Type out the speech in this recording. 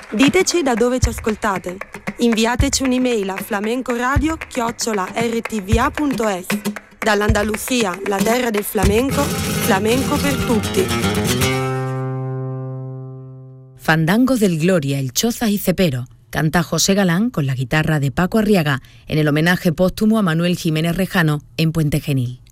Diteci da dove ci ascoltate. Inviateci un'email a flamencoradio@rtva.es. Dall'Andalusia, la terra del flamenco, flamenco per tutti. Fandango del Gloria, el Chozas y Cepero. Canta José Galán con la guitarra de Paco Arriaga en el homenaje póstumo a Manuel Jiménez Rejano en Puente Genil.